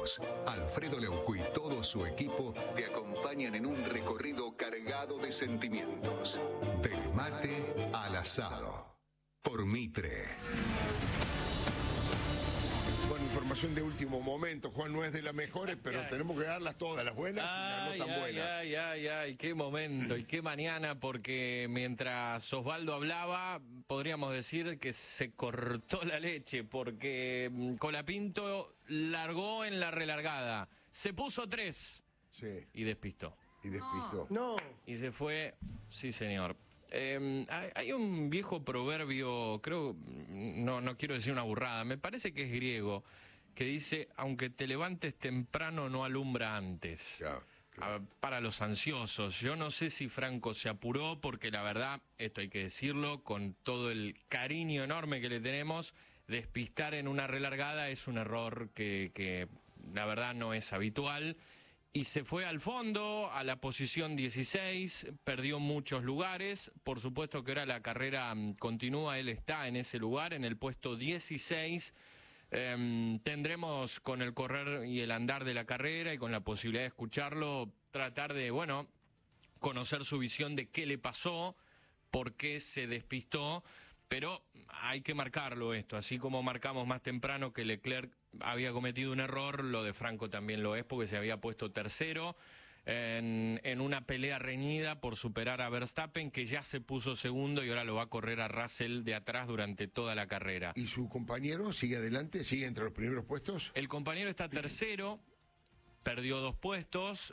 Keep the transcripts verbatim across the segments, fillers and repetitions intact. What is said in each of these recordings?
momentos. Alfredo Leuco y todo su equipo te acompañan en un recorrido cargado de sentimientos. Del mate al asado. Por Mitre. Bueno, información de último momento. Juan, no es de las mejores, pero ay, tenemos que darlas todas, las buenas ay, y las no tan ay, buenas. Ay, ay, ay, qué momento y qué mañana, porque mientras Osvaldo hablaba, podríamos decir que se cortó la leche, porque Colapinto largó en la relargada, se puso tres sí. y despistó. Y despistó. No. Y se fue, sí señor. Eh, hay, hay un viejo proverbio, creo, no, no quiero decir una burrada, me parece que es griego, que dice, aunque te levantes temprano no alumbra antes. Ya, claro. Para los ansiosos. Yo no sé si Franco se apuró, porque la verdad, esto hay que decirlo, con todo el cariño enorme que le tenemos, despistar en una relargada es un error que, que la verdad no es habitual. Y se fue al fondo, a la posición dieciséis, perdió muchos lugares. Por supuesto que ahora la carrera continúa, él está en ese lugar, en el puesto dieciséis. Eh, tendremos con el correr y el andar de la carrera y con la posibilidad de escucharlo, tratar de, bueno, conocer su visión de qué le pasó, por qué se despistó. Pero hay que marcarlo esto, así como marcamos más temprano que Leclerc había cometido un error, lo de Franco también lo es, porque se había puesto tercero en, en una pelea reñida por superar a Verstappen, que ya se puso segundo y ahora lo va a correr a Russell de atrás durante toda la carrera. ¿Y su compañero sigue adelante, sigue entre los primeros puestos? El compañero está tercero. Perdió dos puestos,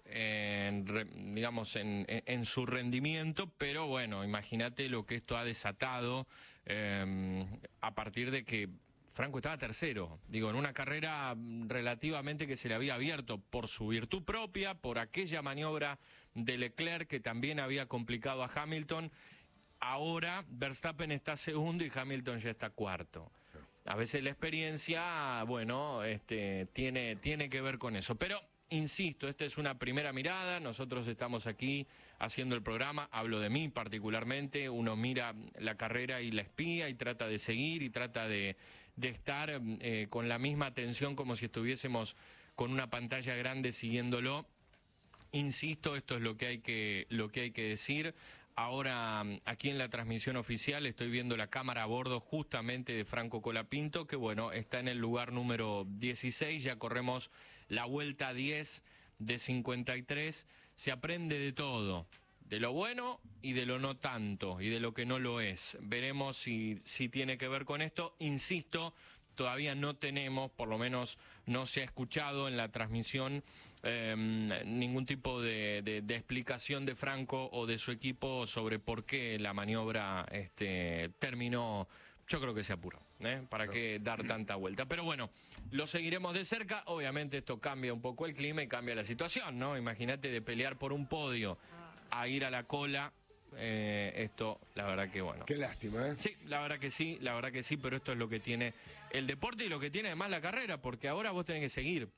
en, digamos, en, en, en su rendimiento, pero bueno, imagínate lo que esto ha desatado eh, a partir de que Franco estaba tercero. Digo, en una carrera relativamente que se le había abierto por su virtud propia, por aquella maniobra de Leclerc que también había complicado a Hamilton. Ahora Verstappen está segundo y Hamilton ya está cuarto. A veces la experiencia, bueno, este, tiene, tiene que ver con eso, pero... Insisto, esta es una primera mirada, nosotros estamos aquí haciendo el programa, hablo de mí particularmente, uno mira la carrera y la espía y trata de seguir y trata de, de estar eh, con la misma atención como si estuviésemos con una pantalla grande siguiéndolo. Insisto, esto es lo que hay que, lo que hay que decir. Ahora, aquí en la transmisión oficial, estoy viendo la cámara a bordo justamente de Franco Colapinto, que bueno, está en el lugar número dieciséis, ya corremos la vuelta diez de cincuenta y tres. Se aprende de todo, de lo bueno y de lo no tanto, y de lo que no lo es. Veremos si, si tiene que ver con esto. Insisto, todavía no tenemos, por lo menos no se ha escuchado en la transmisión eh, ningún tipo de, de, de explicación de Franco o de su equipo sobre por qué la maniobra este, terminó. Yo creo que se apuró, ¿eh? ¿Para qué dar tanta vuelta? Pero bueno, lo seguiremos de cerca. Obviamente esto cambia un poco el clima y cambia la situación, ¿no? Imagínate de pelear por un podio a ir a la cola. Eh, esto, la verdad que bueno. Qué lástima, ¿eh? Sí, la verdad que sí, la verdad que sí, pero esto es lo que tiene el deporte y lo que tiene además la carrera, porque ahora vos tenés que seguir.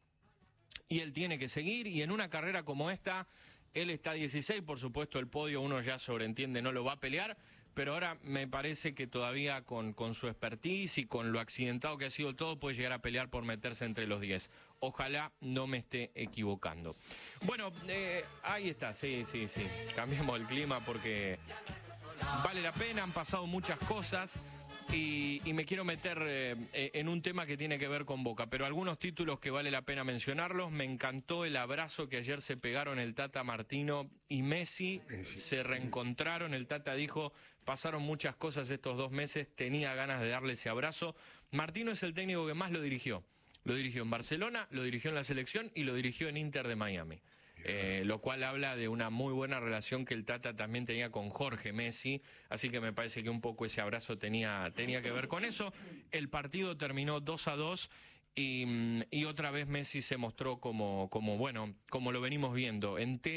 Y él tiene que seguir, y en una carrera como esta, él está dieciséis, por supuesto el podio uno ya sobreentiende, no lo va a pelear, pero ahora me parece que todavía con, con su expertise y con lo accidentado que ha sido todo, puede llegar a pelear por meterse entre los diez. Ojalá no me esté equivocando. Bueno, eh, ahí está, sí, sí, sí. Cambiemos el clima porque vale la pena, han pasado muchas cosas. Y, y me quiero meter eh, en un tema que tiene que ver con Boca, pero algunos títulos que vale la pena mencionarlos. Me encantó el abrazo que ayer se pegaron el Tata Martino y Messi, Messi. Se reencontraron. El Tata dijo, pasaron muchas cosas estos dos meses, tenía ganas de darle ese abrazo. Martino es el técnico que más lo dirigió. Lo dirigió en Barcelona, lo dirigió en la selección y lo dirigió en Inter de Miami. Eh, lo cual habla de una muy buena relación que el Tata también tenía con Jorge Messi, así que me parece que un poco ese abrazo tenía, tenía que ver con eso. El partido terminó dos a dos y, y otra vez Messi se mostró como, como bueno, como lo venimos viendo, entero.